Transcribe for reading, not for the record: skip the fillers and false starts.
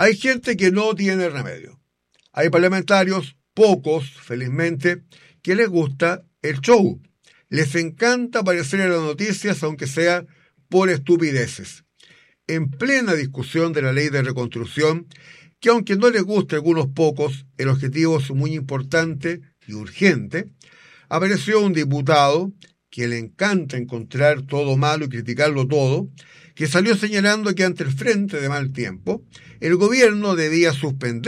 Hay gente que no tiene remedio. Hay parlamentarios, pocos, felizmente, que les gusta el show. Les encanta aparecer en las noticias, aunque sea por estupideces. En plena discusión de la ley de reconstrucción, que aunque no les guste a algunos pocos, el objetivo es muy importante y urgente, apareció un diputado que le encanta encontrar todo malo y criticarlo todo, que salió señalando que ante el frente de mal tiempo, el gobierno debía suspender